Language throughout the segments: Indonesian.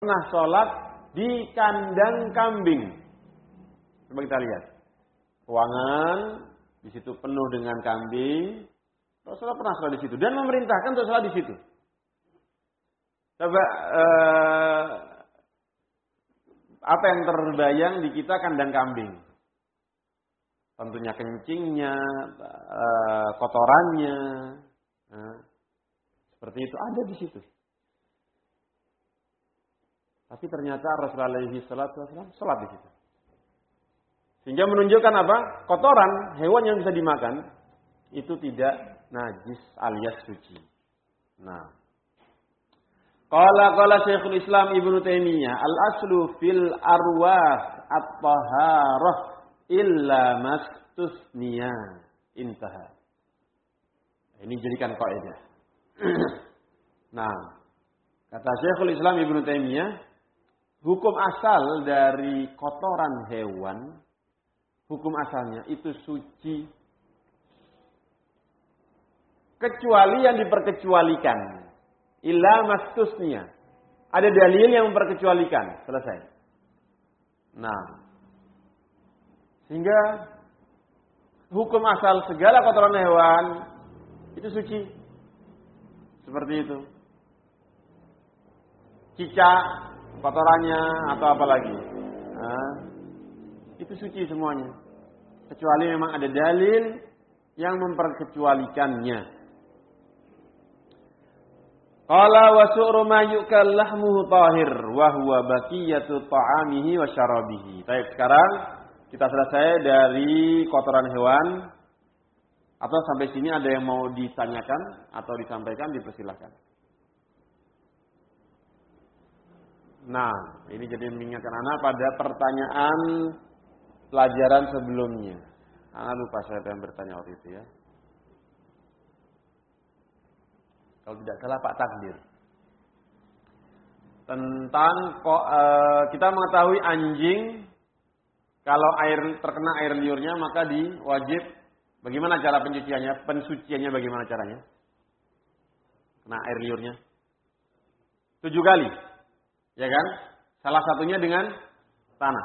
pernah sholat di kandang kambing. Coba kita lihat. Ruangan di situ penuh dengan kambing. Rasulullah pernah sholat di situ dan memerintahkan untuk sholat di situ. Coba apa yang terbayang di kita kandang kambing? Tentunya kencingnya, kotorannya, seperti itu ada di situ. Tapi ternyata Rasulullah SAW sholat di situ. Sehingga menunjukkan apa? Kotoran hewan yang bisa dimakan itu tidak najis alias suci. Nah, qala Syekhul Islam Ibnu Taimiyah, al-aslu fil arwah at-taharah illa mastusniya. Intaha. Ini jadikan kaidah. Nah, kata Syekhul Islam Ibnu Taimiyah, hukum asal dari kotoran hewan, hukum asalnya itu suci. Kecuali yang diperkecualikan. Illa mastusnya. Ada dalil yang memperkecualikan. Selesai. Nah. Sehingga hukum asal segala kotoran hewan itu suci. Seperti itu. Cicak, kotorannya atau apa lagi. Nah, itu suci semuanya. Kecuali memang ada dalil yang memperkecualikannya. Qala wa su'ru ma yu'kal lahmuhu tahir wa huwa baqiyatu ta'amihi wa syarabihi. Baik, sekarang kita selesai dari kotoran hewan. Atau sampai sini ada yang mau ditanyakan atau disampaikan, dipersilahkan. Nah, ini jadi mengingatkan anak pada pertanyaan pelajaran sebelumnya. Anak lupa siapa yang bertanya waktu itu ya. Kalau tidak salah Pak Takdir. Tentang kita mengetahui anjing kalau terkena air liurnya maka diwajib. Bagaimana cara pencuciannya? Pensuciannya bagaimana caranya? Kena air liurnya 7 kali. Ya kan? Salah satunya dengan tanah.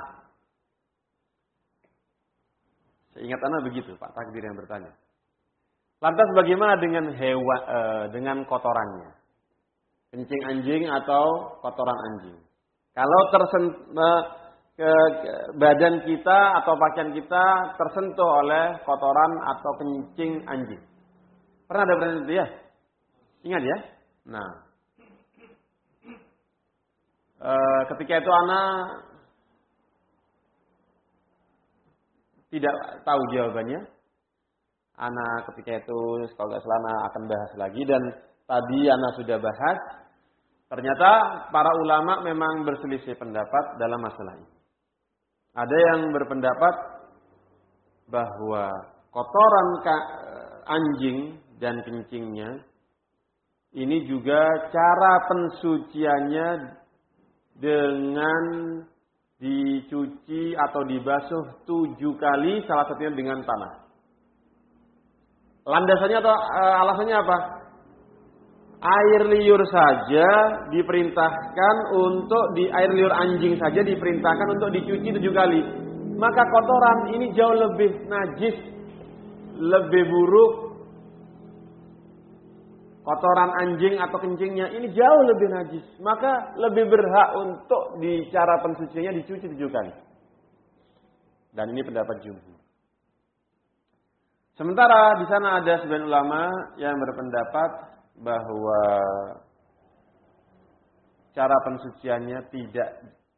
Seingat anak begitu, Pak Takdir yang bertanya. Lantas bagaimana dengan hewan, dengan kotorannya? Kencing anjing atau kotoran anjing? Kalau badan kita atau pakaian kita tersentuh oleh kotoran atau kencing anjing. Pernah ada pertanyaan itu ya? Ingat ya? Nah. Ketika itu anak tidak tahu jawabannya. Anak ketika itu kalau nggak salah anak akan bahas lagi dan tadi anak sudah bahas. Ternyata para ulama memang berselisih pendapat dalam masalah ini. Ada yang berpendapat bahwa kotoran anjing dan kencingnya ini juga cara pensuciannya dengan dicuci atau dibasuh 7 kali, salah satunya dengan tanah. Landasannya atau alasannya apa? Air liur saja diperintahkan air liur anjing saja diperintahkan untuk dicuci 7 kali. Maka kotoran ini jauh lebih najis, lebih buruk. Kotoran anjing atau kencingnya ini jauh lebih najis. Maka lebih berhak untuk cara pensuciannya dicuci 7 kali. Dan ini pendapat jumhur. Sementara di sana ada sebagian ulama yang berpendapat bahwa cara pensuciannya tidak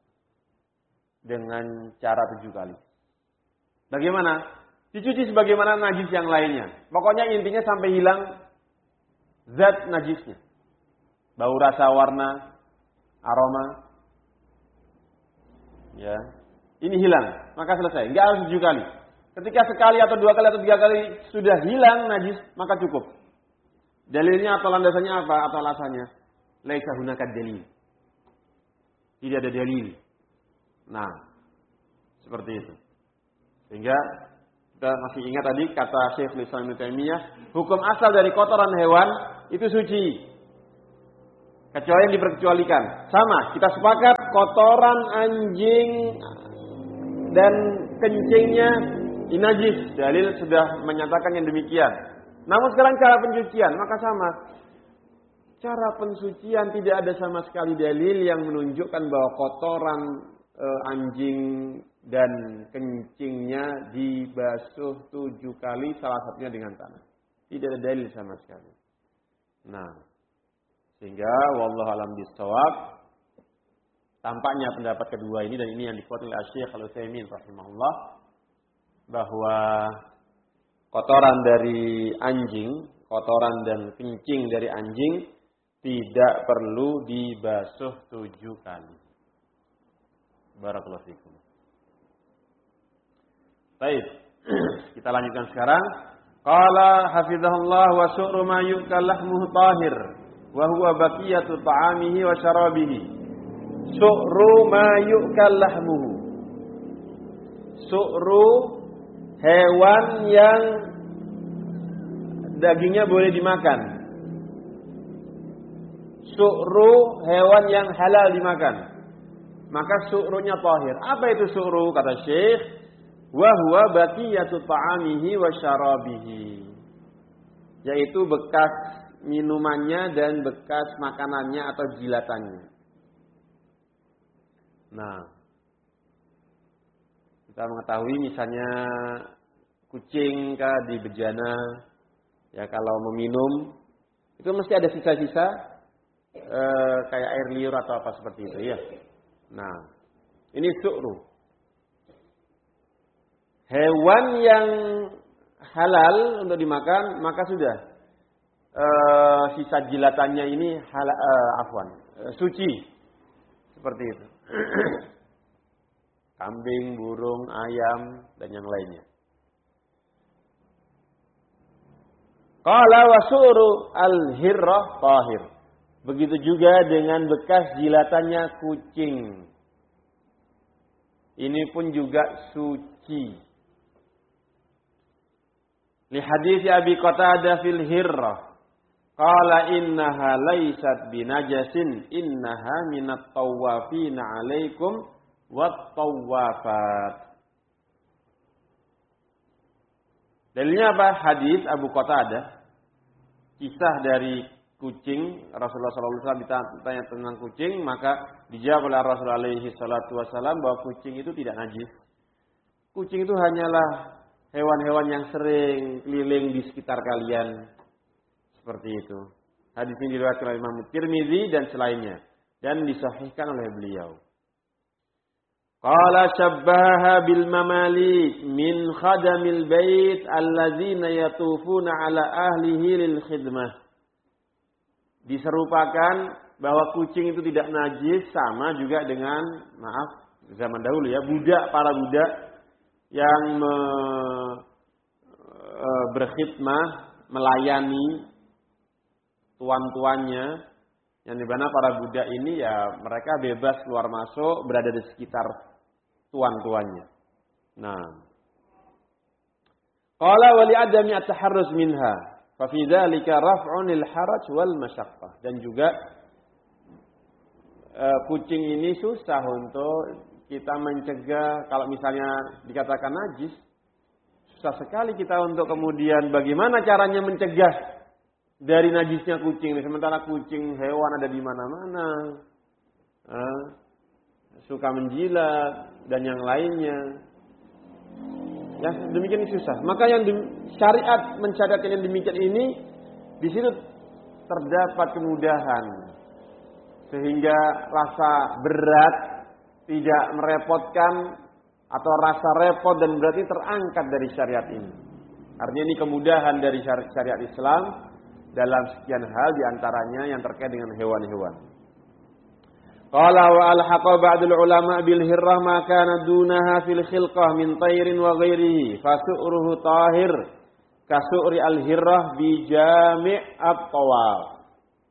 dengan cara 7 kali. Bagaimana? Dicuci sebagaimana najis yang lainnya. Pokoknya intinya sampai hilang zat najisnya. Bau, rasa, warna, aroma. Ya. Ini hilang, maka selesai. Enggak harus 7 kali. Ketika sekali atau 2 kali atau 3 kali sudah hilang najis, maka cukup. Dalilnya atau landasannya apa? Atau alasannya? Laisa hunaka dalil. Tidak ada dalil. Nah, seperti itu. Sehingga kita masih ingat tadi kata Syekhul Islam Ibnu Taimiyah, hukum asal dari kotoran hewan itu suci. Kecuali yang diperkecualikan. Sama, kita sepakat kotoran anjing dan kencingnya najis. Dalil sudah menyatakan yang demikian. Namun sekarang cara pencucian, maka sama. Cara pensucian tidak ada sama sekali dalil yang menunjukkan bahwa kotoran anjing dan kencingnya dibasuh 7 kali, salah satunya dengan tanah. Tidak ada dalil sama sekali. Nah, sehingga wallahu alam bissawab, tampaknya pendapat kedua ini, dan ini yang dikuatkan oleh Syekh Al-Utsaimin rahimahullah, bahwa kotoran dari anjing, kotoran dan kencing dari anjing tidak perlu dibasuh 7 kali. Barakallahu fikum. Baik, kita lanjutkan sekarang. Qala hafizahullah wa su'ru ma yu'kal lahmuhu tahir wa huwa baqiyatu ta'amihi wa syarabihi. Su'ru ma yu'kal lahmuhu. Su'ru, hewan yang dagingnya boleh dimakan. Su'ru, hewan yang halal dimakan. Maka su'runya tahir. Apa itu su'ru? Kata Syekh, wa huwa baqiyatu ta'amihi wa syarabihi. Yaitu bekas minumannya dan bekas makanannya atau jilatannya. Nah, kita mengetahui misalnya kucing di bejana, ya kalau meminum itu mesti ada sisa-sisa kayak air liur atau apa seperti itu ya. Nah, ini su'ru. Hewan yang halal untuk dimakan, maka sudah sisa jilatannya ini suci. Seperti itu. Kambing, burung, ayam, dan yang lainnya. Qala wa su'ru al-hirrah tahir. Begitu juga dengan bekas jilatannya kucing. Ini pun juga suci. Li hadis Abi Qatadah fil hirrah. Qala innaha laysat binajasin, innaha minat tawafina alaikum wat tawafat. Dalilnya apa? Hadis Abu Qatadah. Kisah dari kucing. Rasulullah SAW ditanya tentang kucing, maka dijawab oleh Rasulullah SAW bahwa kucing itu tidak najis. Kucing itu hanyalah hewan-hewan yang sering keliling di sekitar kalian. Seperti itu. Hadis ini diriwayatkan oleh Imam Tirmizi dan selainnya. Dan disahihkan oleh beliau. Qala syabbaha bil mamali min khadamil bait allazina yatufuna ala ahlihi lil khidmah. Diserupakan bahwa kucing itu tidak najis sama juga dengan, zaman dahulu ya, para budak yang berkhidmah, melayani tuan-tuannya, yang dimana para budak ini ya mereka bebas keluar masuk, berada di sekitar tuan-tuannya. Nah, qala wa li adami at-taharruz minha fa fi dzalika raf'un lil haraj wal masyaqqah. Dan juga kucing ini susah untuk kita mencegah. Kalau misalnya dikatakan najis, susah sekali kita untuk kemudian bagaimana caranya mencegah dari najisnya kucing. Sementara kucing hewan ada di mana-mana, suka menjilat dan yang lainnya. Ya demikian susah. Maka yang syariat mencatatkan yang demikian ini, di situ terdapat kemudahan sehingga rasa berat tidak merepotkan, atau rasa repot dan berarti terangkat dari syariat ini. Artinya ini kemudahan dari syariat Islam dalam sekian hal, diantaranya yang terkait dengan hewan-hewan. Qala wa alhaqa ba'dul ulama bil hirrah ma kana dunaha fil khilqah min tayrin wa ghairihi fasu'ruhu tahir kasu'ri al hirrah bi jami' at-tawaf.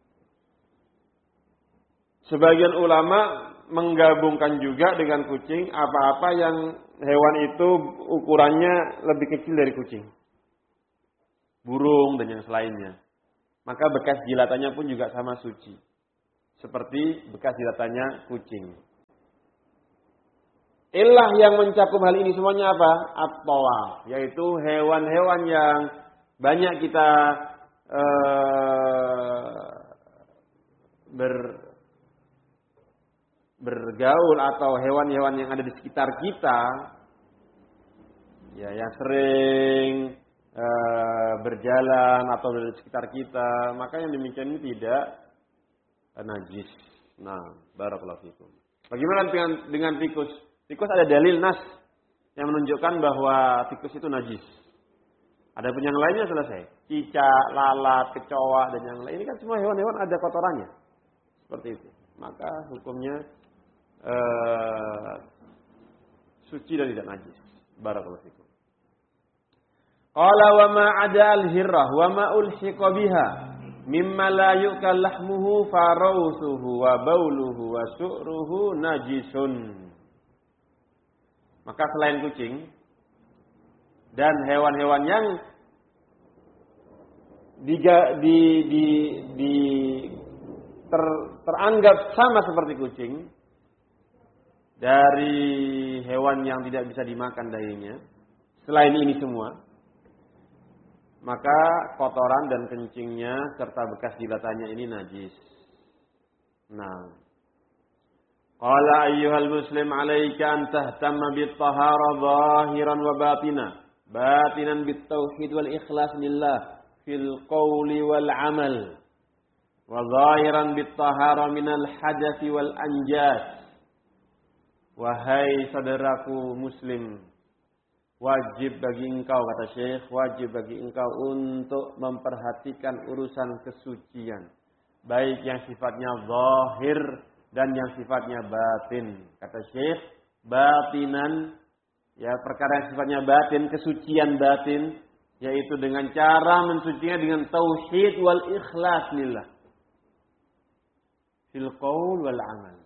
Sebagian ulama menggabungkan juga dengan kucing apa-apa yang hewan itu ukurannya lebih kecil dari kucing, burung dan yang selainnya. Maka bekas jilatannya pun juga sama suci. seperti bekas jilatannya kucing. Illah yang mencakup hal ini semuanya apa? At-tawaf, yaitu hewan-hewan yang banyak kita bergaul atau hewan-hewan yang ada di sekitar kita, ya, yang sering berjalan atau di sekitar kita, maka yang demikian ini tidak najis. Nah, barakallahu fikum. Bagaimana dengan tikus? Tikus ada dalil nas yang menunjukkan bahwa tikus itu najis. Ada pun yang lainnya selesai. Cicak, lalat, kecoa dan yang lain. Ini kan semua hewan-hewan ada kotorannya. Seperti itu. Maka hukumnya suci dan tidak najis. Barakallahu fikum. Qala wa ma 'ada al-hirrah wa ma ulhiqa biha mimma la yu'kal lahmuhu farawsuhu wa bauluhu wa su'ruhu najisun. Maka selain kucing dan hewan-hewan yang teranggap sama seperti kucing, dari hewan yang tidak bisa dimakan dagingnya, selain ini semua, maka kotoran dan kencingnya serta bekas jilatannya ini najis. Nah, qala ayyuhal muslim 'alaika an tahtamma bit-tahara zahiran wa batinan bit-tauhid wal ikhlas lillah fil qawli wal 'amal wa zahiran bit-tahara minal hadathi wal anjas. Wahai saudaraku muslim, wajib bagi engkau, kata Syekh, wajib bagi engkau untuk memperhatikan urusan kesucian, baik yang sifatnya zahir dan yang sifatnya batin. Kata Syekh, batinan, ya, perkara yang sifatnya batin, kesucian batin, yaitu dengan cara mensucinya dengan tauhid wal ikhlas lillah fil qaul wal amal.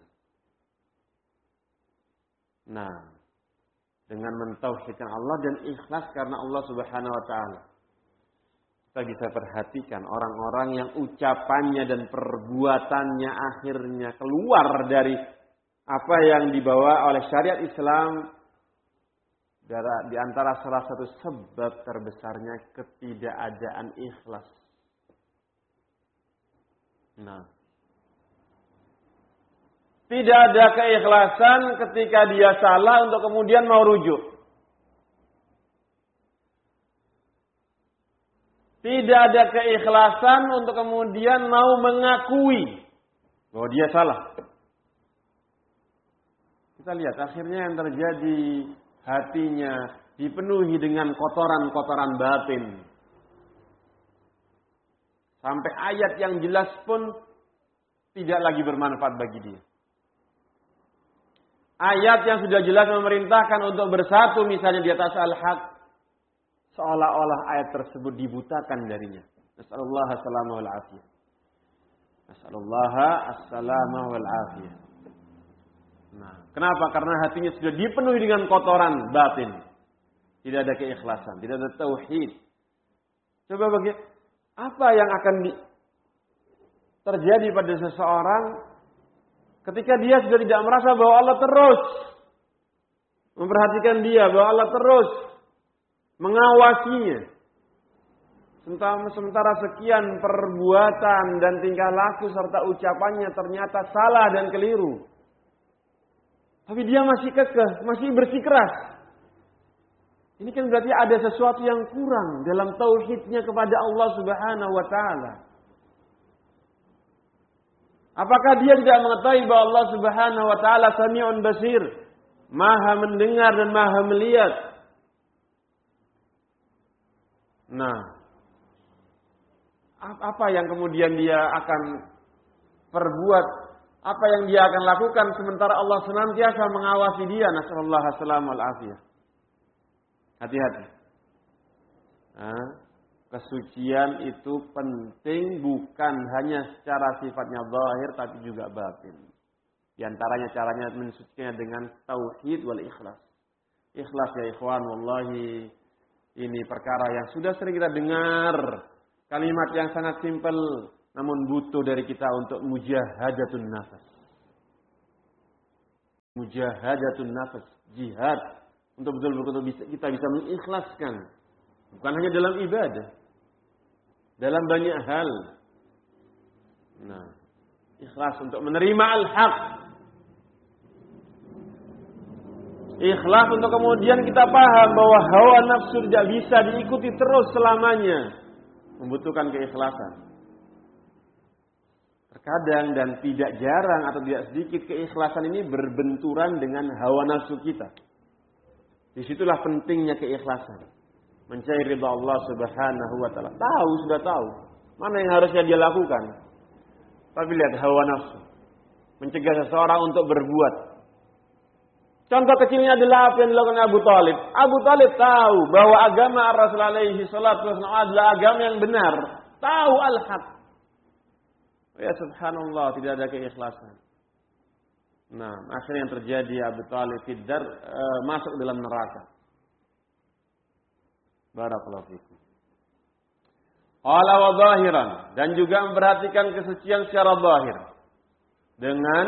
Nah, dengan mentauhidkan Allah dan ikhlas karena Allah Subhanahu wa taala. Kita bisa perhatikan orang-orang yang ucapannya dan perbuatannya akhirnya keluar dari apa yang dibawa oleh syariat Islam, di antara salah satu sebab terbesarnya ketidakadaan ikhlas. Nah, tidak ada keikhlasan ketika dia salah untuk kemudian mau rujuk. Tidak ada keikhlasan untuk kemudian mau mengakui bahwa dia salah. Kita lihat akhirnya yang terjadi, hatinya dipenuhi dengan kotoran-kotoran batin. Sampai ayat yang jelas pun tidak lagi bermanfaat bagi dia. Ayat yang sudah jelas memerintahkan untuk bersatu misalnya di atas al-haq, seolah-olah ayat tersebut dibutakan darinya. Nasallallahu as-salamah wal afiyah. Nasallallahu as-salamah wal afiyah. Nah, kenapa? Karena hatinya sudah dipenuhi dengan kotoran batin. Tidak ada keikhlasan, tidak ada tauhid. Coba apa yang akan terjadi pada seseorang ketika dia sudah tidak merasa bahwa Allah terus memperhatikan dia, bahwa Allah terus mengawasinya. Sementara sekian perbuatan dan tingkah laku serta ucapannya ternyata salah dan keliru. Tapi dia masih kekeh, masih bersikeras. Ini kan berarti ada sesuatu yang kurang dalam tauhidnya kepada Allah Subhanahu wa taala. Apakah dia tidak mengetahui bahwa Allah Subhanahu wa taala Sami'un Basir, Maha mendengar dan Maha melihat? Nah, apa yang kemudian dia akan perbuat, apa yang dia akan lakukan sementara Allah senantiasa mengawasi dia? Nasallallahu alaihi wal afiyah. Hati-hati. Nah, kesucian itu penting bukan hanya secara sifatnya zahir tapi juga batin. Di antaranya caranya mensucikannya dengan tauhid wal ikhlas. Ikhlas ya ikhwan, wallahi ini perkara yang sudah sering kita dengar. Kalimat yang sangat simpel, namun butuh dari kita untuk mujahadatun nafas. Mujahadatun nafas, jihad untuk betul-betul kita bisa mengikhlaskan, bukan hanya dalam ibadah, dalam banyak hal. Nah, ikhlas untuk menerima al-haq. Ikhlas untuk kemudian kita paham bahwa hawa nafsu tidak bisa diikuti terus selamanya. Membutuhkan keikhlasan. Terkadang dan tidak jarang atau tidak sedikit keikhlasan ini berbenturan dengan hawa nafsu kita. Disitulah pentingnya keikhlasan. Mencari ridha Allah Subhanahu wa ta'ala. Sudah tahu. Mana yang harusnya dia lakukan. Tapi lihat hawa nafsu. Mencegah seseorang untuk berbuat. Contoh kecilnya adalah apa yang dilakukan Abu Talib. Abu Talib tahu bahwa agama Rasul alaihi salatu wasallam adalah agama yang benar. Tahu al-haq. Ya subhanallah, tidak ada keikhlasan. Nah, akhirnya yang terjadi Abu Talib masuk dalam neraka. Barakallahu fikum. Qala wa zahiran, dan juga memperhatikan kesucian secara zahir dengan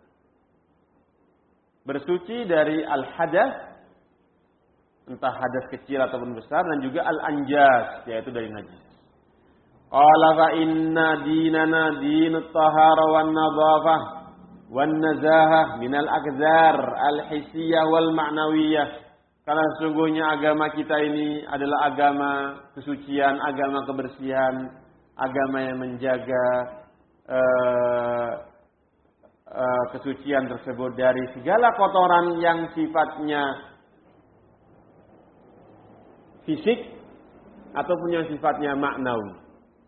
bersuci dari al-hadas, entah hadas kecil ataupun besar, dan juga al-anjas, yaitu dari najis. Qala fa inna dinana dinut tahara wan nadhafah wan nazahah minal akzar al-hissiyah wal ma'nawiyah. Karena sesungguhnya agama kita ini adalah agama kesucian, agama kebersihan, agama yang menjaga kesucian tersebut dari segala kotoran yang sifatnya fisik ataupun yang sifatnya maknawi.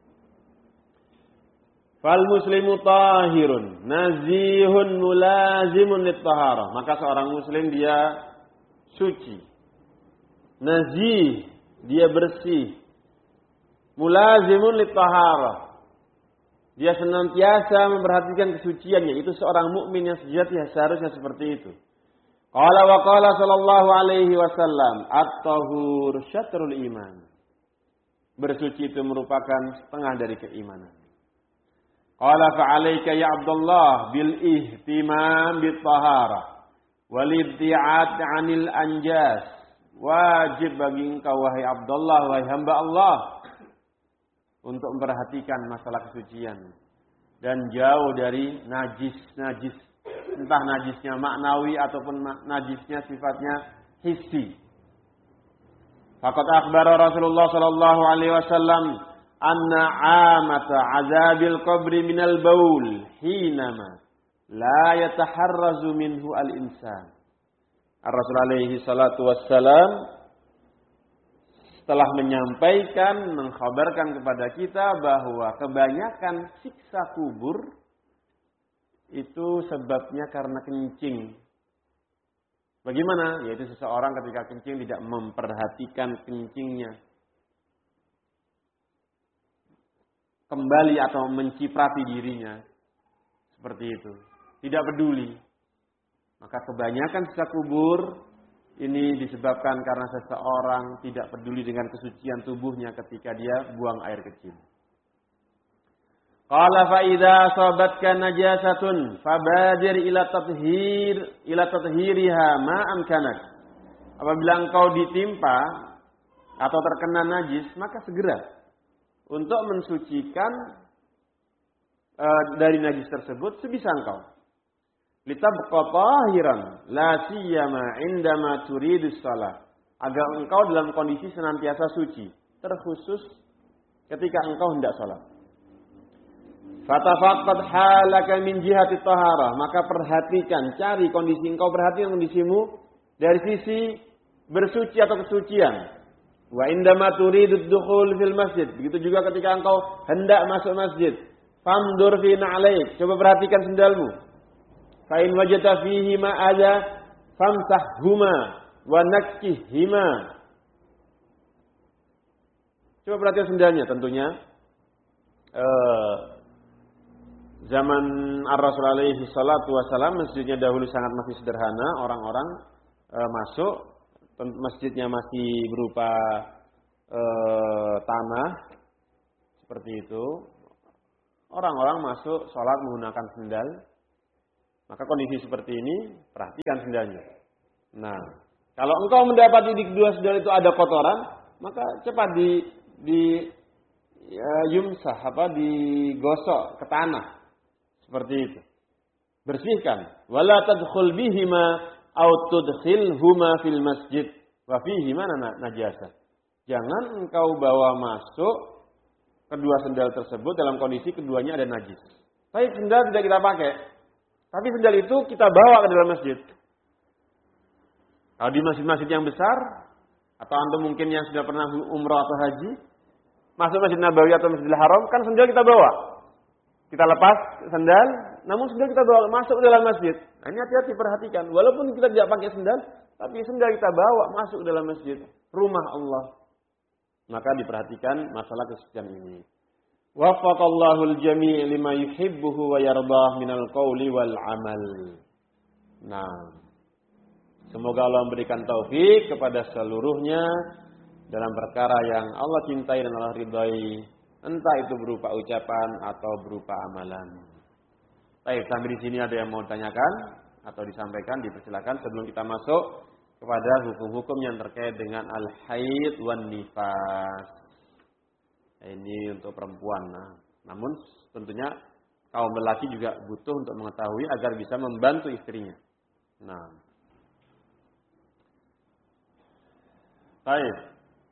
Fal muslimu tahirun nazihun mulazimun lit-taharah. Maka seorang muslim dia suci, nazih, dia bersih, mulazimun lit-taharah. Dia senantiasa memperhatikan kesuciannya. Itu seorang mukmin yang sejati seharusnya seperti itu. Qala wa qala sallallahu alaihi wasallam, at-tahur syatrul iman. Bersuci itu merupakan setengah dari keimanan. Qala fa'alaika ya Abdullah bil ihtimam bit taharah wal ibti'ad 'anil anjas. Wajib bagi engkau wahai Abdullah, wahai hamba Allah, untuk memperhatikan masalah kesucian dan jauh dari najis-najis, entah najisnya maknawi ataupun najisnya sifatnya hissi. Faqad akhbara Rasulullah sallallahu alaihi wasallam anna amata azabil qabri minal baul hinama la yataharrazu minhu al-insan. Ar-Rasul alaihi salatu wassalam setelah menyampaikan, mengkhabarkan kepada kita bahwa kebanyakan siksa kubur itu sebabnya karena kencing. Bagaimana? Yaitu seseorang ketika kencing tidak memperhatikan kencingnya. Kembali atau menciprati dirinya. Seperti itu. Tidak peduli. Maka kebanyakan siksa kubur ini disebabkan karena seseorang tidak peduli dengan kesucian tubuhnya ketika dia buang air kecil. Qala fa idza asabatka najasatun fabadir ila tathhiriha ma amkanak. Apabila engkau ditimpa atau terkena najis, maka segera untuk mensucikan dari najis tersebut sebisa engkau. Litabqa tahiran la siyama indama turidus shalah, agar engkau dalam kondisi senantiasa suci, terkhusus ketika engkau hendak salat. Fatafaqqad halaka min jihati taharah, maka perhatikan, cari kondisi engkau, perhatikan kondisimu dari sisi bersuci atau kesucian. Wa indama turidud dukhul fil masjid, begitu juga ketika engkau hendak masuk masjid. Famdur fi na'alaik, coba perhatikan sendalmu. Fa in wajadta fihi ma ada famsahhuma wa nakkihima. Coba perhatikan sendalnya, tentunya zaman Ar-Rasul alaihi salatu wasallam masjidnya dahulu sangat masih sederhana, orang-orang masuk, masjidnya masih berupa tanah seperti itu. orang-orang masuk sholat menggunakan sendal, maka kondisi seperti ini, perhatikan sendalnya. Nah, kalau engkau mendapati di kedua sendal itu ada kotoran, maka cepat yumsah, digosok ke tanah. Seperti itu. Bersihkan. Wala tadkhul bihima aw tudkhilhuma fil masjid wa fihima najasah. Jangan engkau bawa masuk kedua sendal tersebut dalam kondisi keduanya ada najis. Tapi sendal tidak kita pakai. Tapi sendal itu kita bawa ke dalam masjid. Kalau di masjid-masjid yang besar, atau antum mungkin yang sudah pernah umrah atau haji, masuk Masjid Nabawi atau Masjidil Haram, kan sendal kita bawa. Kita lepas sendal, namun sendal kita bawa masuk ke dalam masjid. Nah, ini hati-hati perhatikan. Walaupun kita tidak pakai sendal, tapi sendal kita bawa masuk ke dalam masjid. Rumah Allah. Maka diperhatikan masalah kesucian ini. Waffaqallahul jami' lima yuhibbuhu wa yardah minal qawli wal amal. Nah, semoga Allah memberikan taufik kepada seluruhnya dalam perkara yang Allah cintai dan Allah ridai, entah itu berupa ucapan atau berupa amalan. Baik, sampai di sini ada yang mau tanyakan atau disampaikan, dipersilakan sebelum kita masuk kepada hukum-hukum yang terkait dengan al-haid wan nifas. Ini untuk perempuan. Nah, namun tentunya kaum lelaki juga butuh untuk mengetahui agar bisa membantu istrinya. Nah, baik.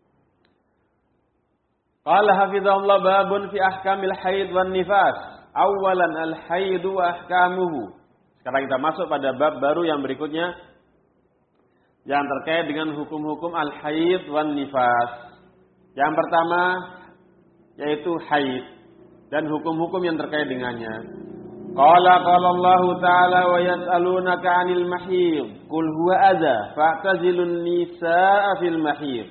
Qala hafizahullah babun fi ahkamil haid wan nifas. Awalan al-haid wa ahkamuhu. Sekarang kita masuk pada bab baru yang berikutnya yang terkait dengan hukum-hukum al-haid wan nifas. Yang pertama yaitu haid dan hukum-hukum yang terkait dengannya. Qala Allah Ta'ala wa yas'alunaka 'anil mahid qul huwa adza fa'tazilun nisaa fil mahid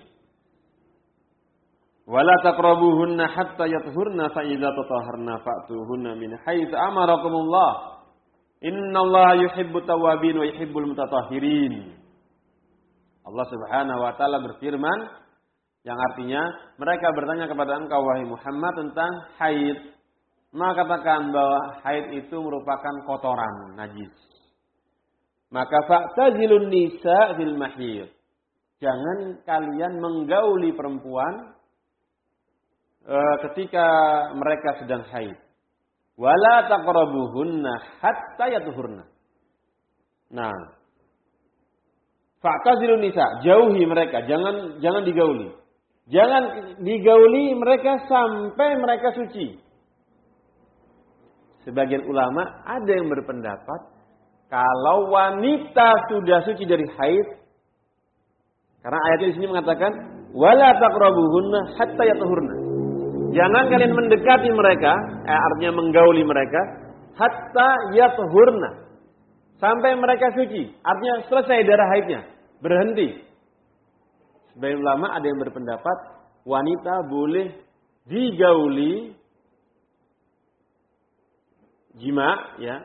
wa la taqrabuhunna hatta yathurna fa idza tatahharna fa'tuhunna min haitsu amarakumullah innallaha yuhibbut tawwabin wa yuhibbul mutatahhirin. Allah Subhanahu wa taala berfirman yang artinya mereka bertanya kepada engkau wahai Muhammad tentang haid. Maka katakan bahwa haid itu merupakan kotoran, najis. Maka fa'tazilun nisa fil mahid. Jangan kalian menggauli perempuan ketika mereka sedang haid. Wala taqrabuhunna hatta yatuhurna. Nah, fa'tazilun nisa, jauhi mereka, jangan digauli. Jangan digauli mereka sampai mereka suci. Sebagian ulama ada yang berpendapat kalau wanita sudah suci dari haid, karena ayatnya di sini mengatakan wala taqrabuhunna hatta yatuhurna. Jangan kalian mendekati mereka, artinya menggauli mereka hatta yatuhurna. Sampai mereka suci, artinya selesai darah haidnya, berhenti. Sebagian ulama ada yang berpendapat wanita boleh digauli jima, ya,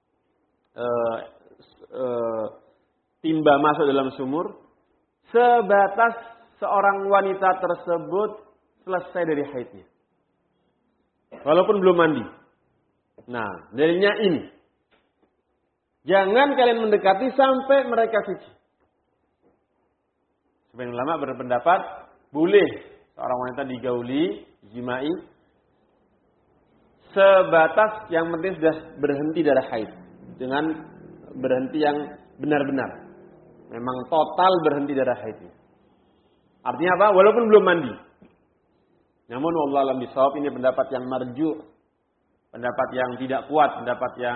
timba masuk dalam sumur sebatas seorang wanita tersebut selesai dari haidnya, walaupun belum mandi. Nah, dalilnya ini, jangan kalian mendekati sampai mereka suci. Sebagian ulama berpendapat boleh seorang wanita digauli, jimai, sebatas yang penting sudah berhenti darah haid. Dengan berhenti yang benar-benar. Memang total berhenti darah haidnya. Artinya apa? Walaupun belum mandi. Namun wallahu a'lam bishawab, ini pendapat yang marju, pendapat yang tidak kuat, pendapat yang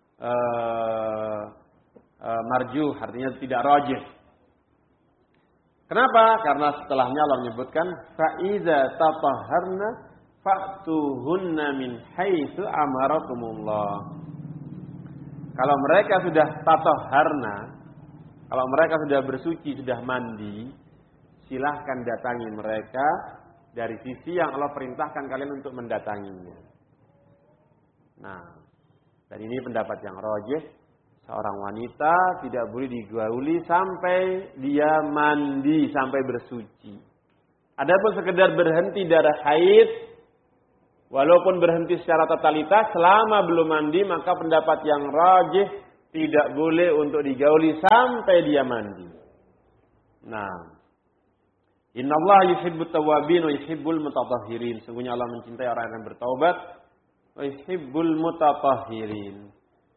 marju, artinya tidak rajih. Kenapa? Karena setelahnya Allah menyebutkan fa'iza tatahharna fa'tuhunna min haitsu amarakumullah. Kalau mereka sudah tatahharna, kalau mereka sudah bersuci, sudah mandi, silahkan datangi mereka dari sisi yang Allah perintahkan kalian untuk mendatanginya. Nah, dan ini pendapat yang rajih. Seorang wanita tidak boleh digauli sampai dia mandi, sampai bersuci. Adapun sekedar berhenti darah haid, Walaupun berhenti secara totalitas, selama belum mandi, maka pendapat yang rajih tidak boleh untuk digauli sampai dia mandi. Nah, innallaha yuhibbut tawwabin wa yuhibbul mutatahhirin. Sungguhnya Allah mencintai orang yang bertaubat, wa yuhibbul mutatahhirin.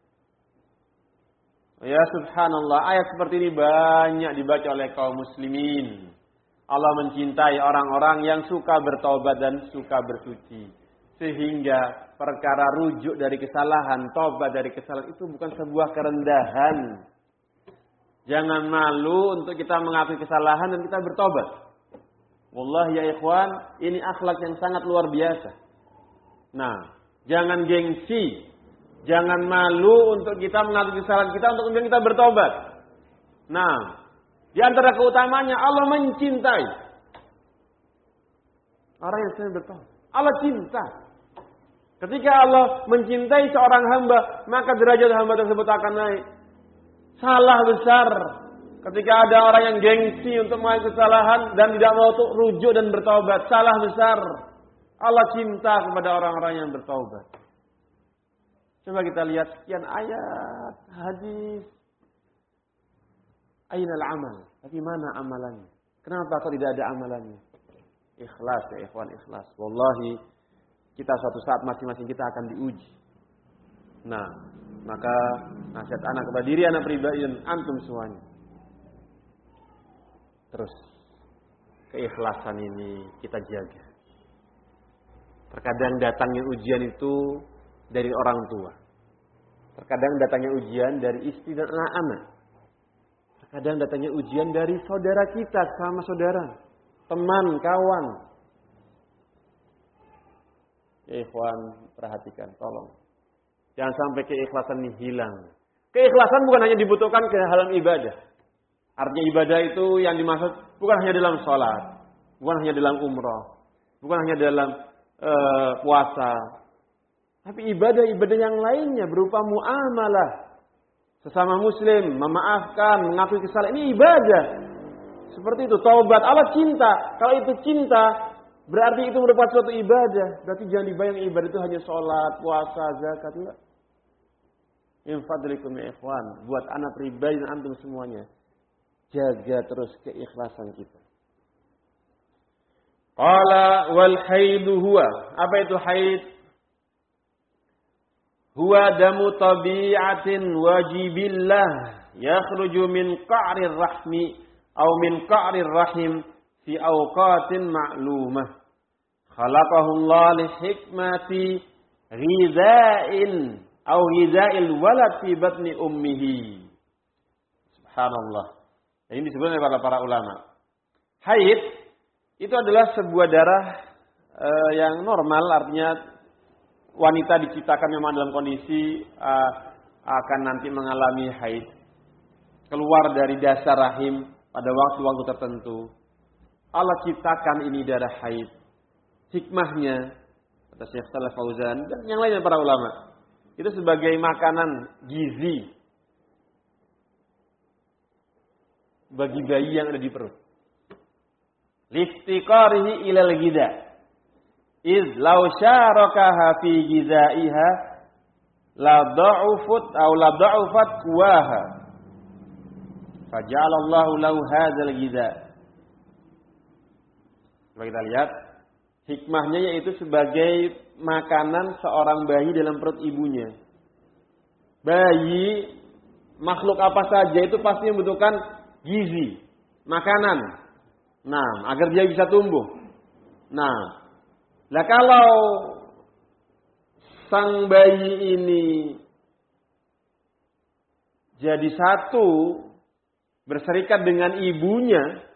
Ya subhanallah, ayat seperti ini banyak dibaca oleh kaum muslimin. Allah mencintai orang-orang yang suka bertaubat dan suka bersuci. Sehingga perkara rujuk dari kesalahan, tobat dari kesalahan itu bukan sebuah kerendahan. Jangan malu untuk kita mengakui kesalahan dan kita bertobat. Wallahi ya ikhwan, ini akhlak yang sangat luar biasa. Nah, jangan gengsi. Jangan malu untuk kita mengakui kesalahan kita untuk kemudian kita bertobat. Nah, di antara keutamanya Allah mencintai orang yang sedang bertobat. Allah cinta. Ketika Allah mencintai seorang hamba, maka derajat hamba tersebut akan naik. Salah besar ketika ada orang yang gengsi untuk mengakui kesalahan dan tidak mau untuk rujuk dan bertaubat. Salah besar. Allah cinta kepada orang-orang yang bertaubat. Coba kita lihat sekian ayat, hadis. Ainal amal? Tapi mana amalannya? Kenapa kok tidak ada amalannya? Ikhlas ya ikhwan, ikhlas. Wallahi, kita suatu saat masing-masing kita akan diuji. Nah, maka nasihat anak kepada diri anak pribadi dan antum semuanya. Terus, keikhlasan ini kita jaga. Terkadang datangnya ujian itu dari orang tua. Terkadang datangnya ujian dari istri dan anak-anak. Terkadang datangnya ujian dari saudara kita, sama saudara, teman, kawan. Ya ikhwan, perhatikan, tolong. Jangan sampai keikhlasan ini hilang. Keikhlasan bukan hanya dibutuhkan ke dalam ibadah. Artinya ibadah itu yang dimaksud bukan hanya dalam sholat, bukan hanya dalam umrah, bukan hanya dalam puasa. Tapi ibadah-ibadah yang lainnya berupa muamalah. Sesama muslim, memaafkan, mengakui kesalahan. Ini ibadah. Seperti itu, taubat. Allah cinta. Kalau itu cinta, berarti itu merupakan suatu ibadah. Berarti jangan dibayang ibadah itu hanya sholat, puasa, zakat. Enggak. Infadlikum ya ikhwan. Buat anak pribadi dan antum semuanya. Jaga terus keikhlasan kita. Qala wal haidu huwa. Apa itu haid? Huwa damu tabi'atin wajibillah. Yakhruju min qa'rir rahmi. Atau min qa'rir rahim. Fi awqatin ma'lumah. Khalaqahu Allah li hikmati ghidha'in atau ghidha'il walad fi batni ummihi. Subhanallah. Ini disebut oleh para ulama. Haid itu adalah sebuah darah yang normal, artinya wanita diciptakan memang dalam kondisi akan nanti mengalami haid. Keluar dari dasar rahim pada waktu-waktu tertentu. Allah ciptakan ini darah haid. Hikmahnya, kata Syekh Shalih Fauzan dan yang lainnya para ulama, itu sebagai makanan gizi bagi bayi yang ada di perut. Liftiqarihi ilal ghidha. Iz law syarakaha fi ghidhaiha la da'ufat quwaha. Faja'alallahu lahu hadzal ghidha. Coba kita lihat hikmahnya, yaitu sebagai makanan seorang bayi dalam perut ibunya. Bayi, makhluk apa saja itu pasti membutuhkan gizi, makanan. Nah, agar dia bisa tumbuh. Nah, lah kalau sang bayi ini jadi satu, berserikat dengan ibunya,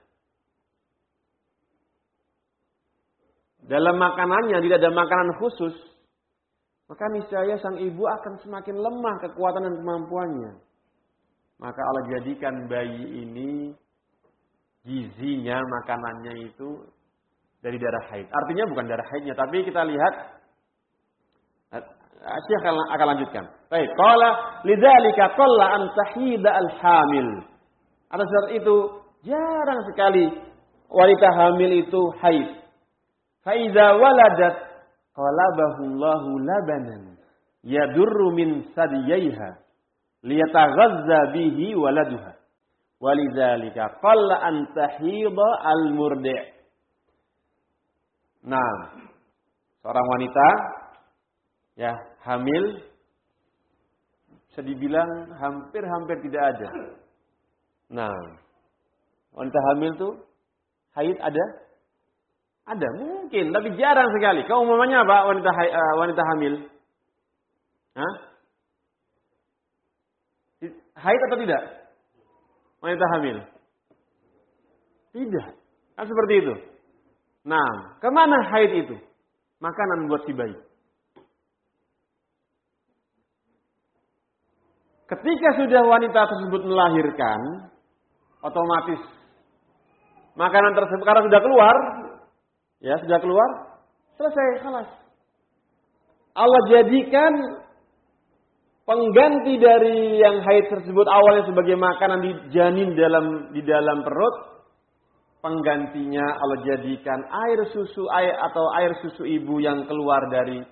dalam makanannya tidak ada makanan khusus, maka niscaya sang ibu akan semakin lemah kekuatan dan kemampuannya. Maka Allah jadikan bayi ini gizinya, makanannya itu dari darah haid. Artinya bukan darah haidnya, tapi kita lihat Syekh akan lanjutkan. Baik, qala lidzalika qalla an tahida al-hamil. Atas sebab itu jarang sekali wanita hamil itu haid. Fa idza waladat, qalabahullahu labanan yadurru min sadiyaiha liyataghazza bihi waladuha walidzalika qalla an tahidha al-murdi'. Nah, seorang wanita ya hamil bisa dibilang hampir-hampir tidak ada. Nah, wanita hamil tuh haid ada? Ada mungkin, tapi jarang sekali. Keumumannya apa wanita hamil? Hah? Haid atau tidak? Wanita hamil? Tidak. Kan seperti itu. Nah, kemana haid itu? Makanan buat si bayi. Ketika sudah wanita tersebut melahirkan, otomatis makanan tersebut karena sudah keluar, ya sudah keluar, selesai, khalas. Allah jadikan pengganti dari yang haid tersebut awalnya sebagai makanan di janin di dalam perut, penggantinya Allah jadikan air susu air susu ibu yang keluar dari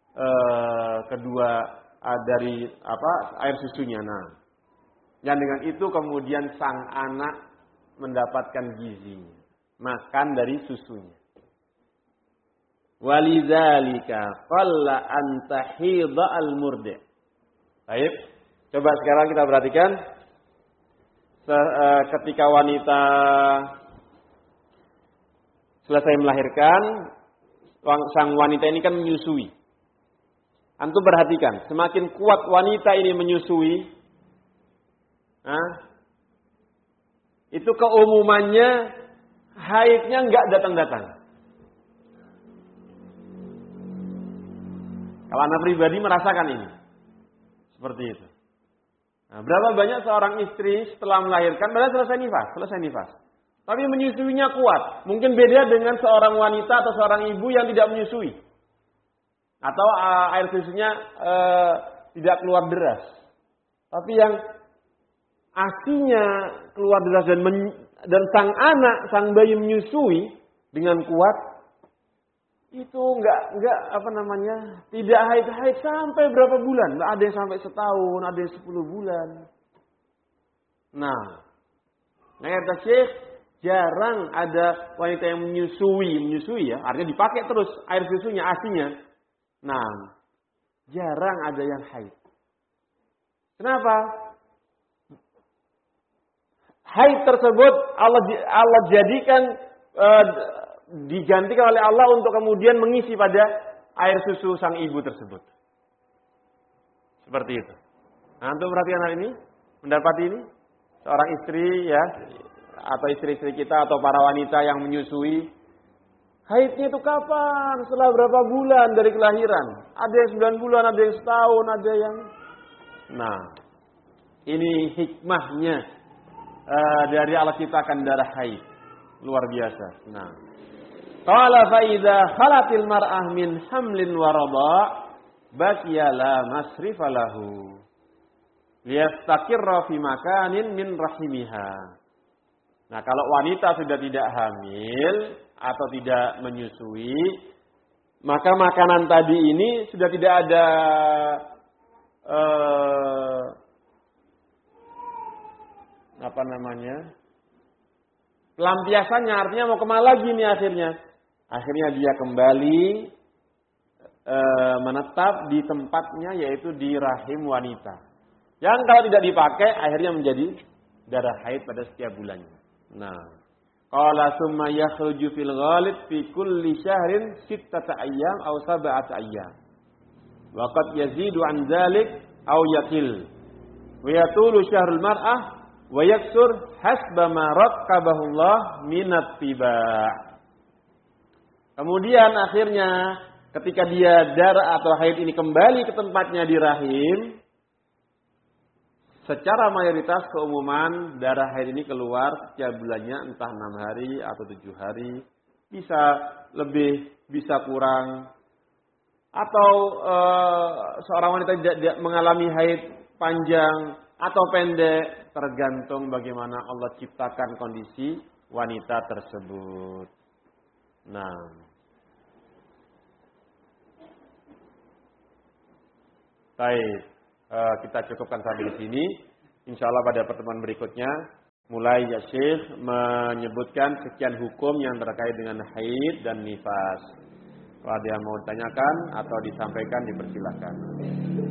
air susunya. Nah, dan dengan itu kemudian sang anak mendapatkan gizinya, makan dari susunya. Walidzalika qalla an tahidha al-murdi'. Baik, coba sekarang kita perhatikan ketika wanita selesai melahirkan, sang wanita ini kan menyusui. Antum perhatikan, semakin kuat wanita ini menyusui, itu keumumannya haidnya enggak datang-datang. Kalau anak pribadi merasakan ini. Seperti itu. Nah, berapa banyak seorang istri setelah melahirkan, padahal selesai nifas. Tapi menyusuinya kuat. Mungkin beda dengan seorang wanita atau seorang ibu yang tidak menyusui. Atau air susunya tidak keluar deras. Tapi yang asinya keluar deras dan sang bayi menyusui dengan kuat, itu tidak haid sampai berapa bulan. Ada yang sampai setahun, ada yang 10 bulan. Nah, kata Syekh, jarang ada wanita yang menyusui ya, artinya dipakai terus air susunya, asinya. Nah, jarang ada yang haid. Kenapa? Haid tersebut Allah jadikan digantikan oleh Allah untuk kemudian mengisi pada air susu sang ibu tersebut. Seperti itu. Nah, untuk perhatian hal ini, mendapati ini, seorang istri ya, atau istri-istri kita atau para wanita yang menyusui, haidnya itu kapan? Setelah berapa bulan dari kelahiran? Ada yang 9 bulan, ada yang setahun, ada yang... Nah, ini hikmahnya dari Allah ciptakan darah haid. Luar biasa. Nah, qala fa idza khalatil mar'ah min hamlin wa radha' baqiya la masrifa lahu liyastaqirra fi makanin min rahimiha. Nah, kalau wanita sudah tidak hamil atau tidak menyusui, maka makanan tadi ini sudah tidak ada pelampiasannya, artinya mau kemana lagi nih akhirnya. Akhirnya dia kembali menetap di tempatnya, yaitu di rahim wanita. Yang kalau tidak dipakai akhirnya menjadi darah haid pada setiap bulannya. Nah, qala summa yakhruju fil ghalib fi kulli syahrin 6 ayyam aw 7 ayyam. Wa qad yazidu an dzalik aw yaqil. Wa yatulu syahrul mar'ah wa yaksur hasba ma raqqabahu Allah minat tiba'. Kemudian akhirnya ketika dia darah atau haid ini kembali ke tempatnya di rahim, secara mayoritas keumuman darah haid ini keluar setiap bulannya, entah 6 hari atau 7 hari, bisa lebih, bisa kurang. Atau seorang wanita tidak mengalami haid panjang atau pendek, tergantung bagaimana Allah ciptakan kondisi wanita tersebut. Nah, Baik, kita cukupkan sampai di sini. Insya Allah pada pertemuan berikutnya, mulai ya Syekh menyebutkan sekian hukum yang terkait dengan haid dan nifas. Kalau ada yang mau ditanyakan atau disampaikan, dipersilahkan.